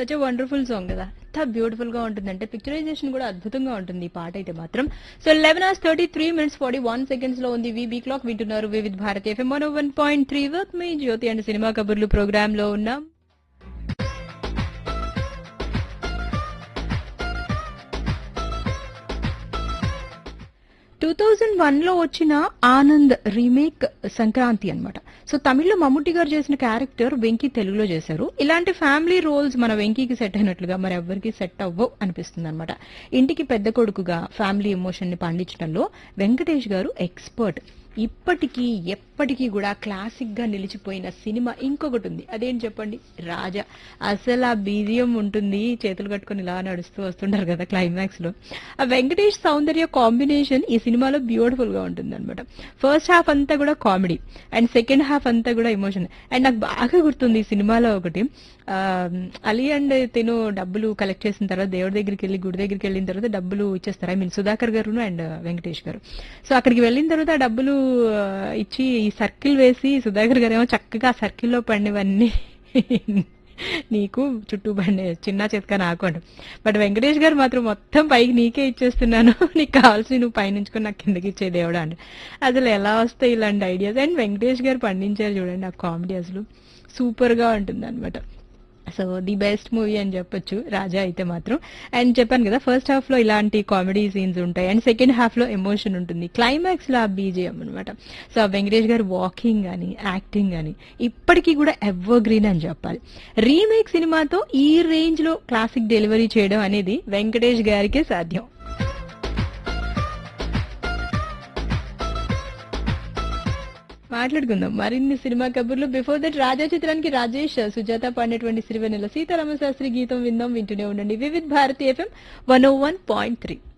Such a wonderful song కదా, ఎంత beautiful గా ఉంటుందంటే పిక్చరైజేషన్ కూడా అద్భుతంగా ఉంటుంది ఈ పాట అయితే మాత్రం. సో 11:33 లో ఉంది వీబీ క్లాక్. వింటున్నారు Vividh Bharati FM 101.3 with me Jyothi and cinema కబుర్లు ప్రోగ్రామ్ లో ఉన్నాం. 2001 లో వచ్చిన ఆనంద్ రీమేక్ సంక్రాంతి అన్నమాట. సో తమిళ్లో మమ్ముట్టి గారు చేసిన క్యారెక్టర్ వెంకీ తెలుగులో చేశారు. ఇలాంటి ఫ్యామిలీ రోల్స్ మన వెంకీకి సెట్ అయినట్లుగా మరి ఎవ్వరికి సెట్ అవ్వవు అనిపిస్తుంది అనమాట. ఇంటికి పెద్ద కొడుకుగా ఫ్యామిలీ ఎమోషన్ ని పండించడంలో వెంకటేష్ గారు ఎక్స్పర్ట్. ఇప్పటికీ ఎప్పటికీ కూడా క్లాసిక్ గా నిలిచిపోయిన సినిమా ఇంకొకటి ఉంది, అదేంటి చెప్పండి, రాజా. అసలు ఆ బీజియం ఉంటుంది, చేతులు కట్టుకుని ఇలా నడుస్తూ వస్తుంటారు కదా క్లైమాక్స్ లో. ఆ వెంకటేష్ సౌందర్య కాంబినేషన్ ఈ సినిమాలో బ్యూటిఫుల్ గా ఉంటుంది అనమాట. ఫస్ట్ హాఫ్ అంతా కూడా కామెడీ అండ్ సెకండ్ హాఫ్ అంతా కూడా ఎమోషన్. అండ్ నాకు బాగా గుర్తుంది ఈ సినిమాలో ఒకటి, అలీ అండ్ తిను డబ్బులు కలెక్ట్ చేసిన తర్వాత దేవుడి దగ్గరికి వెళ్ళి గుడి దగ్గరికి వెళ్ళిన తర్వాత డబ్బులు ఇచ్చేస్తారు. ఐ మీన్ సుధాకర్ గారు అండ్ వెంకటేష్ గారు. సో అక్కడికి వెళ్ళిన తర్వాత ఆ డబ్బులు ఇచ్చి ఈ సర్కిల్ వేసి సుధాకర్ గారు ఏమో చక్కగా ఆ సర్కిల్లో పడినవన్నీ నీకు చుట్టూ పడిన చిన్న చితక నాకు అంట. బట్ వెంకటేష్ గారు మాత్రం మొత్తం పైకి నీకే ఇచ్చేస్తున్నాను, నీకు కావాల్సి నువ్వు పైనుంచుకొని నాకు కిందకి ఇచ్చే దేవుడా అంట. అసలు ఎలా వస్తాయి ఇలాంటి ఐడియాస్? అండ్ వెంకటేష్ గారు పండించారు చూడండి ఆ కామెడీ, అసలు సూపర్ గా ఉంటుంది అనమాట. సో ది బెస్ట్ మూవీ అని చెప్పొచ్చు రాజా అయితే మాత్రం. అండ్ చెప్పాను కదా ఫస్ట్ హాఫ్ లో ఇలాంటి కామెడీ సీన్స్ ఉంటాయి అండ్ సెకండ్ హాఫ్ లో ఎమోషన్ ఉంటుంది, క్లైమాక్స్ లో ఆ బీజిఎం అనమాట. సో ఆ వెంకటేష్ గారు వాకింగ్ గానీ యాక్టింగ్ గానీ ఇప్పటికీ కూడా ఎవర్ గ్రీన్ అని చెప్పాలి. రీమేక్ సినిమాతో ఈ రేంజ్ లో క్లాసిక్ డెలివరీ చేయడం అనేది వెంకటేష్ గారికే సాధ్యం. మాట్లాడుకుందాం మరిన్ని సినిమా కబుర్లు. బిఫోర్ దట్ రాజా చిత్రానికి రాజేష్ సుజాత పాడినటువంటి సిరివెన్నెల సీతారామ శాస్త్రి గీతం విందాం. వింటూనే ఉండండి వివిధ్ భారతి ఎఫ్ఎం 101.3.